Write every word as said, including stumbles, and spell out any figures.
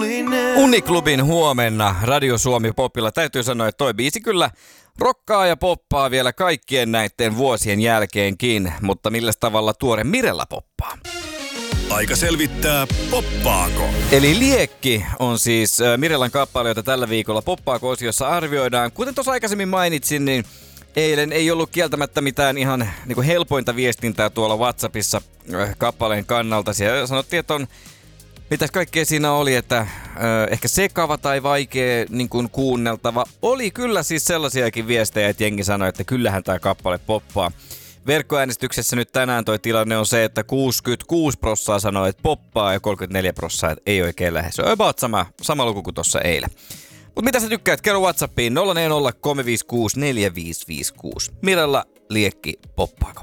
Uniklubin huomenna Radio Suomi Popilla. Täytyy sanoa, että toi biisi kyllä rokkaa ja poppaa vielä kaikkien näiden vuosien jälkeenkin. Mutta millä tavalla tuore Mirella poppaa? Aika selvittää, poppaako. Eli Liekki on siis Mirellan kappale, jota tällä viikolla poppaako-osiossa arvioidaan. Kuten tuossa aikaisemmin mainitsin, niin eilen ei ollut kieltämättä mitään ihan niin kuin helpointa viestintää tuolla WhatsAppissa kappaleen kannalta. Siellä sanottiin, että on, mitäs kaikkea siinä oli, että äh, ehkä sekava tai vaikea niin kuin kuunneltava. Oli kyllä siis sellaisiakin viestejä, että jengi sanoi, että kyllähän tämä kappale poppaa. Verkkoäänestyksessä nyt tänään toi tilanne on se, että kuusikymmentäkuusi prosenttia sanoo, että poppaa ja kolmekymmentäneljä prosenttia, että ei oikein lähde. Se on about sama, sama luku kuin tuossa eilen. Mutta mitä sä tykkäät? Kerro WhatsAppiin nolla neljä nolla kolme viisi kuusi neljä viisi viisi kuusi. Mirella Liekki, poppaako?